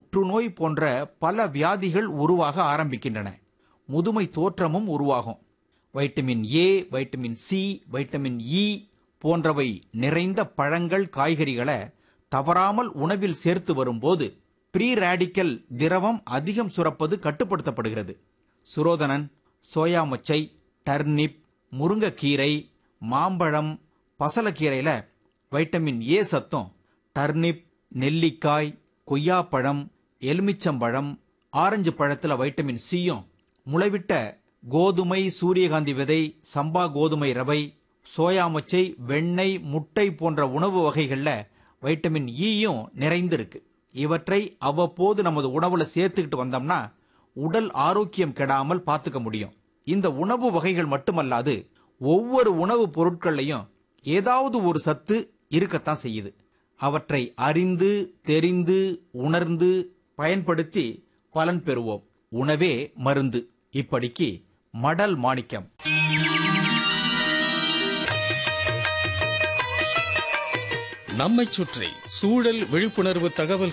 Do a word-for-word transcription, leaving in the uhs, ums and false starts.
புற்றுநோய் போன்ற பல வியாதிகள் உருவாக ஆரம்பிக்கின்றன. முதுமை தோற்றமும் உருவாகும். Vitamin A, vitamin C, vitamin E போன்றவை நிறைந்த பழங்கள், காய்கறிகளை தவறாமல் உணவில் சேர்த்து வரும்போது ப்ரீ ரேடிக்கல் திரவம் அதிகம் சுரப்பது கட்டுப்படுத்தப்படுகிறது. சுரோதனன், சோயா மொச்சை, டர்னிப், முருங்கைக்கீரை, மாம்பழம், பசலக்கீரையில வைட்டமின் ஏ சத்தும், டர்னிப், நெல்லிக்காய், கொய்யாப்பழம், எலுமிச்சம்பழம், ஆரஞ்சு பழத்துல வைட்டமின் சியும், முளைவிட்ட கோதுமை, சூரியகாந்தி விதை, சம்பா கோதுமை ரவை, சோயா மொச்சை, வெண்ணெய், முட்டை போன்ற உணவு வகைகள்ல வைட்டமின் ஈயும் நிறைந்திருக்கு. இவற்றை அவ்வப்போது நமது உணவுல சேர்த்துக்கிட்டு வந்தோம்னா உடல் ஆரோக்கியம் கெடாமல் பார்த்துக்க முடியும். இந்த உணவு வகைகள் மட்டுமல்லாது ஒவ்வொரு உணவு பொருட்கள்லையும் ஏதாவது ஒரு சத்து இருக்கத்தான் செய்யுது. அவற்றை அறிந்து, தெரிந்து, உணர்ந்து பயன்படுத்தி பலன் பெறுவோம். உணவே மருந்து. இப்படிக்கு மடல் மாணிக்கம். நம்மைச் சுற்றி சூழல் விழிப்புணர்வு தகவல்